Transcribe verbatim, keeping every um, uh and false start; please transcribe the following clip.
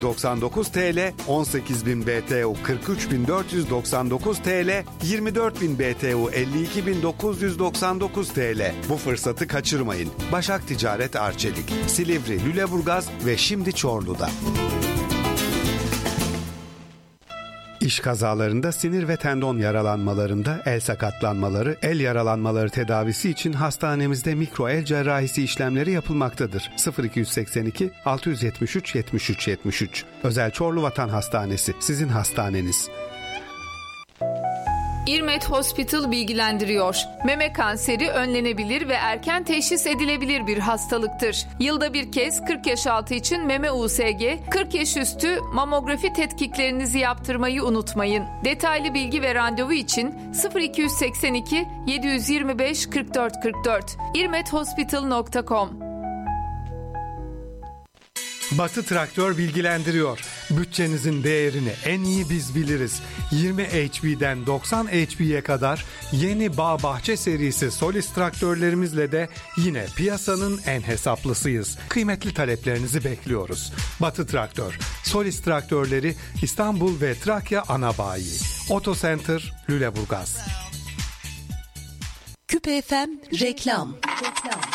doksan dokuz TL, on sekiz bin B T U kırk üç bin dört yüz doksan dokuz TL, yirmi dört bin B T U elli iki bin dokuz yüz doksan dokuz TL. Bu fırsatı kaçırmayın. Başak Ticaret Arçelik, Silivri, Lüleburgaz ve şimdi Çorlu'da. İş kazalarında, sinir ve tendon yaralanmalarında, el sakatlanmaları, el yaralanmaları tedavisi için hastanemizde mikro el cerrahisi işlemleri yapılmaktadır. sıfır iki seksen iki altı yetmiş üç yetmiş üç yetmiş üç. Özel Çorlu Vatan Hastanesi, sizin hastaneniz. İrmet Hospital bilgilendiriyor. Meme kanseri önlenebilir ve erken teşhis edilebilir bir hastalıktır. Yılda bir kez kırk yaş altı için meme U S G, kırk yaş üstü mamografi tetkiklerinizi yaptırmayı unutmayın. Detaylı bilgi ve randevu için sıfır iki seksen iki yedi yirmi beş kırk dört kırk dört irmet hospital nokta com. Batı Traktör bilgilendiriyor. Bütçenizin değerini en iyi biz biliriz. yirmi H P'den doksan H P'ye kadar yeni Bağ Bahçe serisi Solis traktörlerimizle de yine piyasanın en hesaplısıyız. Kıymetli taleplerinizi bekliyoruz. Batı Traktör, Solis traktörleri İstanbul ve Trakya ana bayi. Auto Center, Lüleburgaz. Küpe F M reklam. reklam.